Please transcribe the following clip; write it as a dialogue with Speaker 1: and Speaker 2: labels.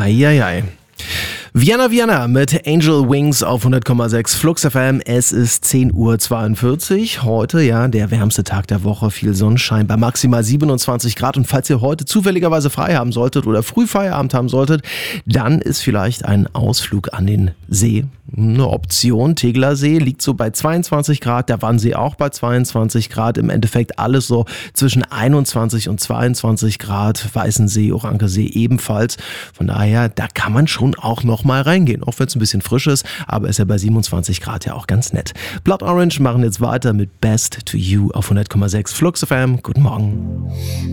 Speaker 1: Eieiei. Vienna mit Angel Wings auf 100,6 Flux FM. Es ist 10:42 Uhr. Heute, ja, der wärmste Tag der Woche. Viel Sonnenschein bei maximal 27 Grad. Und falls ihr heute zufälligerweise frei haben solltet oder früh Feierabend haben solltet, dann ist vielleicht ein Ausflug an den See eine Option. Tegeler See liegt so bei 22 Grad, der Wannsee auch bei 22 Grad. Im Endeffekt alles so zwischen 21 und 22 Grad. Weißensee, Orankesee ebenfalls. Von daher, da kann man schon auch noch mal reingehen, auch wenn es ein bisschen frisch ist, aber ist ja bei 27 Grad ja auch ganz nett. Blood Orange machen jetzt weiter mit Best to You auf 100,6 Flux FM. Guten Morgen.